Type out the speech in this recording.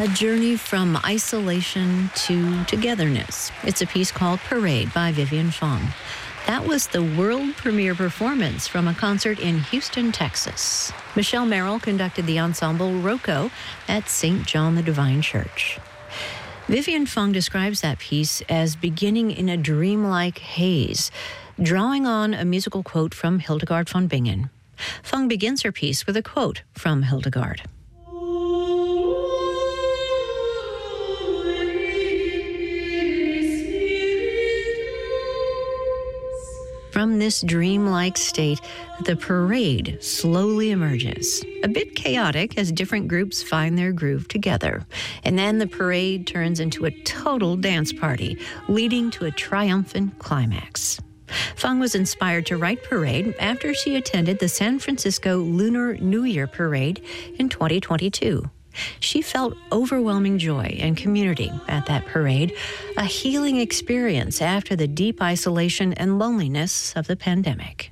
A journey from isolation to togetherness. It's a piece called Parade by Vivian Fong. That was the world premiere performance from a concert in Houston, Texas. Michelle Merrill conducted the ensemble Rocco at St. John the Divine Church. Vivian Fong describes that piece as beginning in a dreamlike haze, drawing on a musical quote from Hildegard von Bingen. Fong begins her piece with a quote from Hildegard. From this dreamlike state, the parade slowly emerges. A bit chaotic as different groups find their groove together. And then the parade turns into a total dance party, leading to a triumphant climax. Fong was inspired to write Parade after she attended the San Francisco Lunar New Year Parade in 2022. She felt overwhelming joy and community at that parade, a healing experience after the deep isolation and loneliness of the pandemic.